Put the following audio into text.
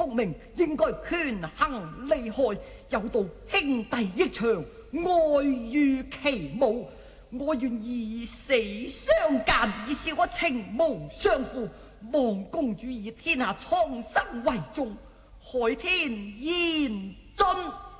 聰明，應該權衡利害，有道兄弟益長，愛與其無。我願以死相間，以示我情無相負。望公主以天下蒼生為重，海天言盡。